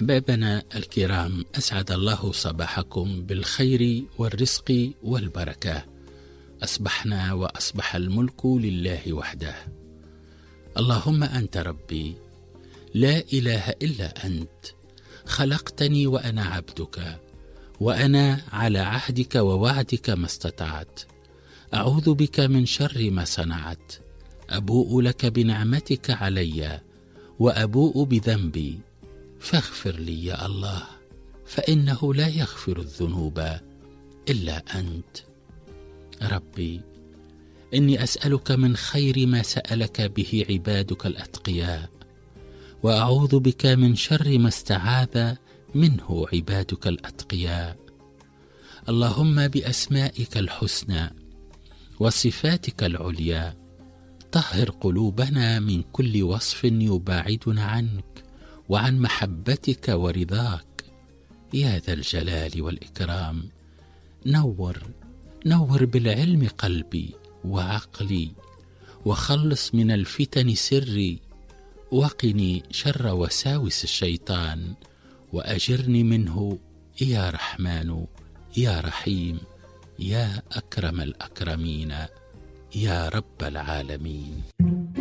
أحبابنا الكرام، أسعد الله صباحكم بالخير والرزق والبركة. أصبحنا وأصبح الملك لله وحده. اللهم أنت ربي، لا إله إلا أنت، خلقتني وأنا عبدك، وأنا على عهدك ووعدك ما استطعت. أعوذ بك من شر ما صنعت، أبوء لك بنعمتك علي وأبوء بذنبي، فاغفر لي يا الله، فإنه لا يغفر الذنوب إلا أنت. ربي، إني أسألك من خير ما سألك به عبادك الأتقياء، وأعوذ بك من شر ما استعاذ منه عبادك الأتقياء. اللهم بأسمائك الحسنى وصفاتك العليا طهر قلوبنا من كل وصف يباعدنا عنك وعن محبتك ورضاك يا ذا الجلال والإكرام. نور بالعلم قلبي وعقلي، وخلص من الفتن سري، وقني شر وساوس الشيطان، وأجرني منه يا رحمن يا رحيم يا أكرم الأكرمين يا رب العالمين.